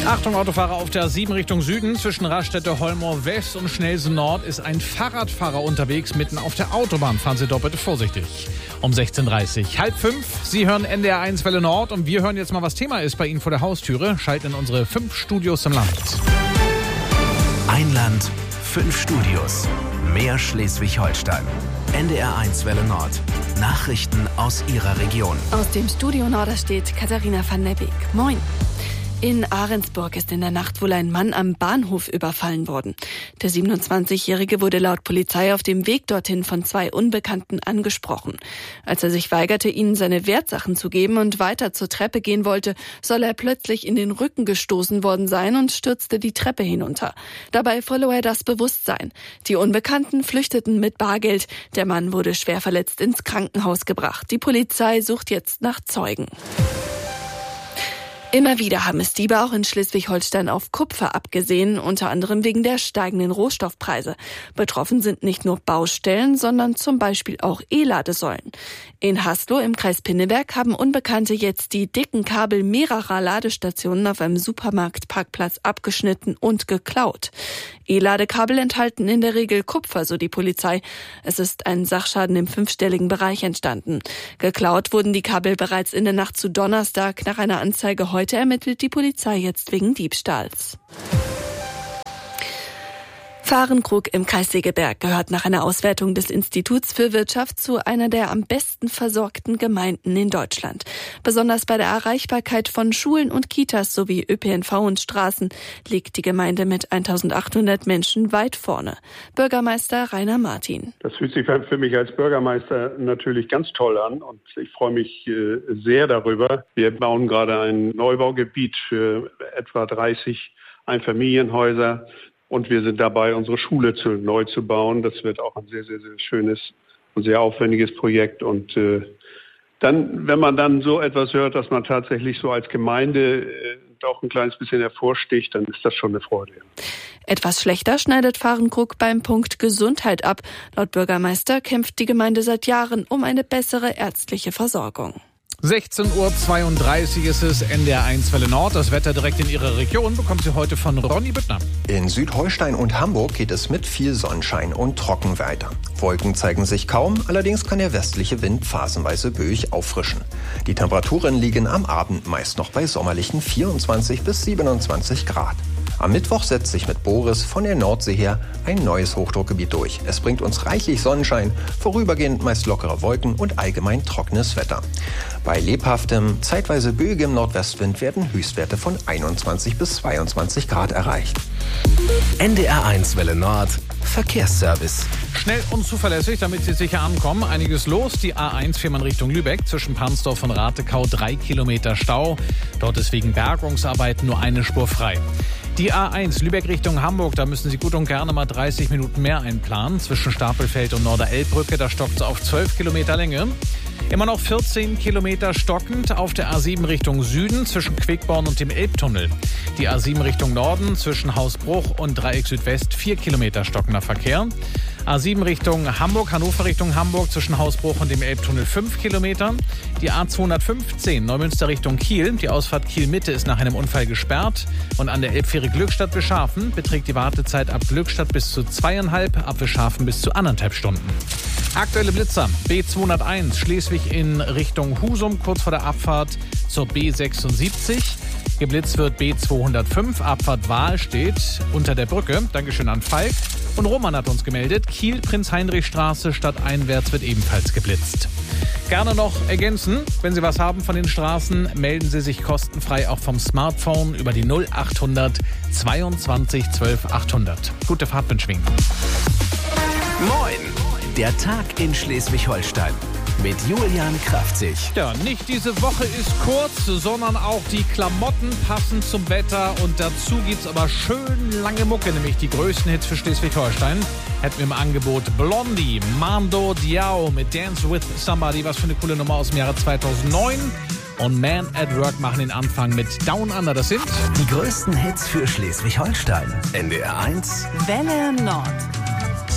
Achtung, Autofahrer auf der A7 Richtung Süden. Zwischen Raststätte Holmau West und Schnelsen Nord ist ein Fahrradfahrer unterwegs. Mitten auf der Autobahn. Fahren Sie doppelt vorsichtig. Um 16.30 Uhr. 4:30. Sie hören NDR 1 Welle Nord. Und wir hören jetzt mal, was Thema ist bei Ihnen vor der Haustüre. Schalten in unsere 5 Studios im Land. Ein Land, 5 Studios. Mehr Schleswig-Holstein. NDR 1 Welle Nord. Nachrichten aus Ihrer Region. Aus dem Studio Norderstedt Katharina van Nebbeek. Moin. In Ahrensburg ist in der Nacht wohl ein Mann am Bahnhof überfallen worden. Der 27-Jährige wurde laut Polizei auf dem Weg dorthin von 2 Unbekannten angesprochen. Als er sich weigerte, ihnen seine Wertsachen zu geben und weiter zur Treppe gehen wollte, soll er plötzlich in den Rücken gestoßen worden sein und stürzte die Treppe hinunter. Dabei verlor er das Bewusstsein. Die Unbekannten flüchteten mit Bargeld. Der Mann wurde schwer verletzt ins Krankenhaus gebracht. Die Polizei sucht jetzt nach Zeugen. Immer wieder haben es Diebe auch in Schleswig-Holstein auf Kupfer abgesehen, unter anderem wegen der steigenden Rohstoffpreise. Betroffen sind nicht nur Baustellen, sondern zum Beispiel auch E-Ladesäulen. In Haslo im Kreis Pinneberg haben Unbekannte jetzt die dicken Kabel mehrerer Ladestationen auf einem Supermarktparkplatz abgeschnitten und geklaut. E-Ladekabel enthalten in der Regel Kupfer, so die Polizei. Es ist ein Sachschaden im 5-stelligen Bereich entstanden. Geklaut wurden die Kabel bereits in der Nacht zu Donnerstag. Nach einer Anzeige heute ermittelt die Polizei jetzt wegen Diebstahls. Fahrenkrug im Kreis Segeberg gehört nach einer Auswertung des Instituts für Wirtschaft zu einer der am besten versorgten Gemeinden in Deutschland. Besonders bei der Erreichbarkeit von Schulen und Kitas sowie ÖPNV und Straßen liegt die Gemeinde mit 1.800 Menschen weit vorne. Bürgermeister Rainer Martin. Das fühlt sich für mich als Bürgermeister natürlich ganz toll an und ich freue mich sehr darüber. Wir bauen gerade ein Neubaugebiet für etwa 30 Einfamilienhäuser. Und wir sind dabei, unsere Schule neu zu bauen. Das wird auch ein sehr, sehr, sehr schönes und sehr aufwendiges Projekt. Und dann, wenn man dann so etwas hört, dass man tatsächlich so als Gemeinde doch ein kleines bisschen hervorsticht, dann ist das schon eine Freude. Etwas schlechter schneidet Fahrenkrug beim Punkt Gesundheit ab. Laut Bürgermeister kämpft die Gemeinde seit Jahren um eine bessere ärztliche Versorgung. 16.32 Uhr ist es, NDR 1 Welle Nord. Das Wetter direkt in Ihrer Region bekommen Sie heute von Ronny Büttner. In Südholstein und Hamburg geht es mit viel Sonnenschein und trocken weiter. Wolken zeigen sich kaum, allerdings kann der westliche Wind phasenweise böig auffrischen. Die Temperaturen liegen am Abend meist noch bei sommerlichen 24 bis 27 Grad. Am Mittwoch setzt sich mit Boris von der Nordsee her ein neues Hochdruckgebiet durch. Es bringt uns reichlich Sonnenschein, vorübergehend meist lockere Wolken und allgemein trockenes Wetter. Bei lebhaftem, zeitweise böigem Nordwestwind werden Höchstwerte von 21 bis 22 Grad erreicht. NDR 1 Welle Nord. Verkehrsservice. Schnell und zuverlässig, damit Sie sicher ankommen. Einiges los. Die A1 Fehmarn Richtung Lübeck. Zwischen Pansdorf und Ratekau 3 Kilometer Stau. Dort ist wegen Bergungsarbeiten nur eine Spur frei. Die A1 Lübeck Richtung Hamburg, da müssen Sie gut und gerne mal 30 Minuten mehr einplanen. Zwischen Stapelfeld und Norderelbbrücke, da stockt es auf 12 Kilometer Länge. Immer noch 14 Kilometer stockend auf der A7 Richtung Süden zwischen Quickborn und dem Elbtunnel. Die A7 Richtung Norden zwischen Hausbruch und Dreieck Südwest 4 Kilometer stockender Verkehr. A7 Richtung Hamburg, Hannover Richtung Hamburg zwischen Hausbruch und dem Elbtunnel 5 Kilometer. Die A215 Neumünster Richtung Kiel. Die Ausfahrt Kiel-Mitte ist nach einem Unfall gesperrt. Und an der Elbfähre Glückstadt-Beschafen beträgt die Wartezeit ab Glückstadt bis zu 2,5, ab Beschafen bis zu 1,5 Stunden. Aktuelle Blitzer. B201 Schleswig in Richtung Husum, kurz vor der Abfahrt zur B76. Geblitzt wird B205, Abfahrt Wahl steht unter der Brücke. Dankeschön an Falk. Und Roman hat uns gemeldet, Kiel, Prinz-Heinrich-Straße stadteinwärts wird ebenfalls geblitzt. Gerne noch ergänzen, wenn Sie was haben von den Straßen, melden Sie sich kostenfrei auch vom Smartphone über die 0800 22 12 800. Gute Fahrt wünschen wir Ihnen. Moin! Der Tag in Schleswig-Holstein mit Julian Kraftzig. Ja, nicht diese Woche ist kurz, sondern auch die Klamotten passen zum Wetter. Und dazu gibt's aber schön lange Mucke, nämlich die größten Hits für Schleswig-Holstein. Hätten wir im Angebot Blondie, Mando Diao mit Dance with Somebody, was für eine coole Nummer aus dem Jahre 2009. Und Man at Work machen den Anfang mit Down Under. Das sind die größten Hits für Schleswig-Holstein. NDR 1 Welle Nord.